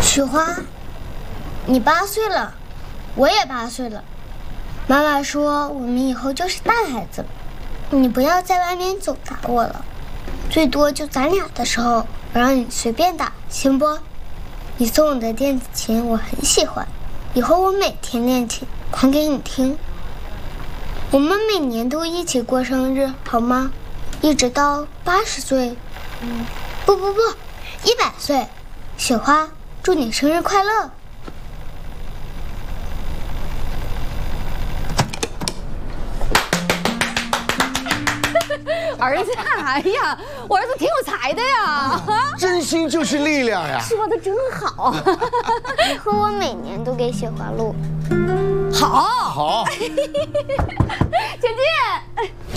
雪花，你8岁了，我也8岁了。妈妈说我们以后就是大孩子了，你不要在外面总打我了，最多就咱俩的时候，我让你随便打，行不？你送我的电子琴我很喜欢，以后我每天练琴，弹给你听。我们每年都一起过生日，好吗？一直到80岁。不，100岁。雪花，祝你生日快乐！ 儿子，哎呀，我儿子挺有才的呀！ 真心就是力量呀！ 说的真好。 以后我每年都给雪花录。 好， 好。 姐姐。